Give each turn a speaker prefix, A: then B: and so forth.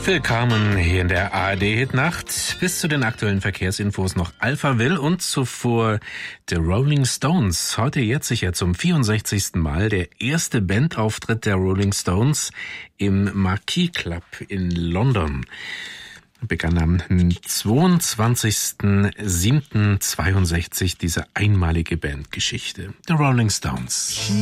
A: Willkommen hier in der ARD-Hitnacht. Bis zu den aktuellen Verkehrsinfos noch Alphaville und zuvor The Rolling Stones. Heute jetzt sicher zum 64. Mal der erste Bandauftritt der Rolling Stones im Marquis Club in London. Begann am 22.07.62 diese einmalige Bandgeschichte. The Rolling Stones.